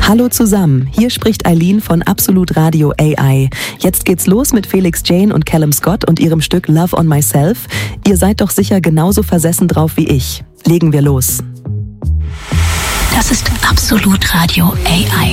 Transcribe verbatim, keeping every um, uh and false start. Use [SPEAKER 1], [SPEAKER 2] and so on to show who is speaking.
[SPEAKER 1] Hallo zusammen, hier spricht Eileen von Absolut Radio A I. Jetzt geht's los mit Felix Jane und Callum Scott und ihrem Stück Love on Myself. Ihr seid doch sicher genauso versessen drauf wie ich. Legen wir los.
[SPEAKER 2] Das ist Absolut Radio A I.